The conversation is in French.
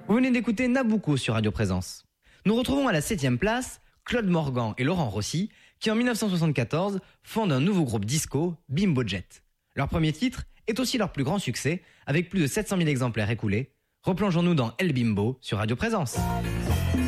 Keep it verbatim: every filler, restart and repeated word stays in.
Vous venez d'écouter Nabucco sur Radio Présence. Nous retrouvons à la septième place Claude Morgan et Laurent Rossi qui en dix-neuf cent soixante-quatorze fondent un nouveau groupe disco, Bimbo Jet. Leur premier titre est aussi leur plus grand succès avec plus de sept cent mille exemplaires écoulés. Replongeons-nous dans El Bimbo sur Radio Présence.